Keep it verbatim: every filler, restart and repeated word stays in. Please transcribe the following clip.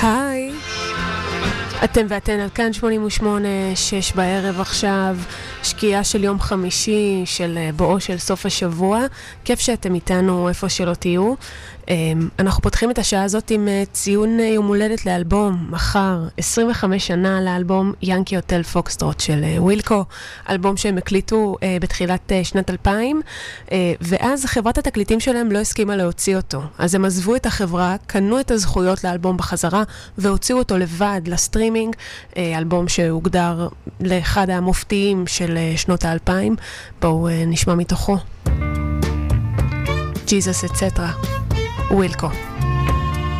היי, אתם ואתן על כאן שמונים ושמונה, שש בערב עכשיו, שקיעה של יום חמישי, של בואו של סוף השבוע. כיף שאתם איתנו איפה שלא תהיו. אנחנו פותחים את השעה הזאת עם ציון יום הולדת לאלבום, מחר, עשרים וחמש שנה לאלבום ינקי הוטל פוקסטרוט של ווילקו, אלבום שהם הקליטו בתחילת שנת אלפיים, ואז חברת התקליטים שלהם לא הסכימה להוציא אותו. אז הם עזבו את החברה, קנו את הזכויות לאלבום בחזרה, והוציאו אותו לבד לסטרימינג, אלבום שהוגדר לאחד המופתיים של שנות האלפיים. בואו נשמע מתוכו. Jesus, et cetera. Wilco.